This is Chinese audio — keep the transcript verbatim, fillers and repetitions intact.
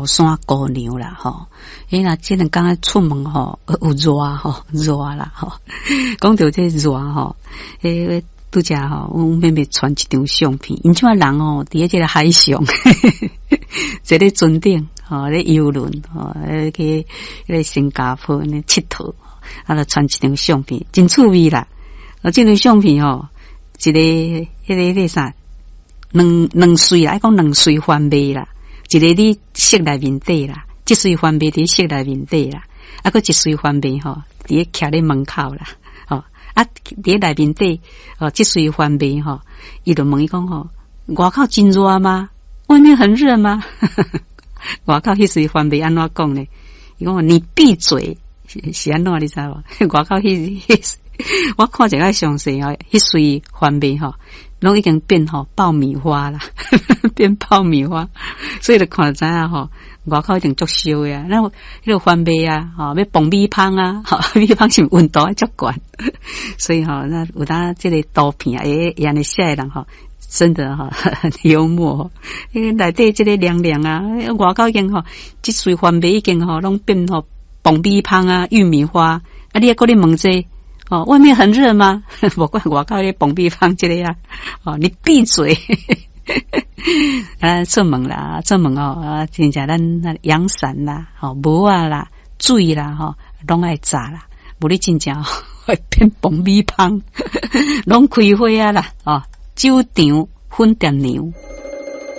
高山姑娘啦吼，伊若即两工出门吼有热吼热啦吼，讲到这热吼，诶拄则吼，阮妹妹传一张相片，因即啊人吼伫咧即个海上，坐咧船顶吼咧游轮吼，咧去咧新加坡咧佚佗，啊，就传一张相片，真趣味啦。啊，即张相片吼，一个迄个迄个啥，两两岁啦，爱讲两岁番妹啦。一个伫室内面底啦，一岁番妹伫室内面底啦，啊，个一岁番妹吼，伫咧徛咧门口啦，吼、哦，啊，伫内面底，哦，一岁番妹吼，伊就问伊讲吼，外口真热吗？外面很热吗？外口迄岁番妹安怎讲呢？伊讲你闭嘴，是是安怎你知无？外口迄迄，我看一个详细哦，迄岁番妹吼。拢已经变吼爆米花啦，变爆米花，所以就看知影吼，外口一定足烧的啊。那迄个番妹啊，吼要蹦米芳啊，吼米芳是温度足高，所以吼那有当这个图片诶，安尼写的人吼，真的吼很幽默。因为内底这个凉凉啊，外口已经吼，即岁番妹已经吼拢变吼蹦米芳啊，玉米花啊，你还搁咧问这？哦，外面很热吗？不管我靠，咧蹦比方这个呀，哦，你闭嘴！啊，出门啦，出门哦，啊，真正咱那阳伞啦，哦，帽啊啦，水啦，吼、哦，拢爱炸啦，无你真正会变蹦比方，拢开花啊啦，哦，酒场分店娘。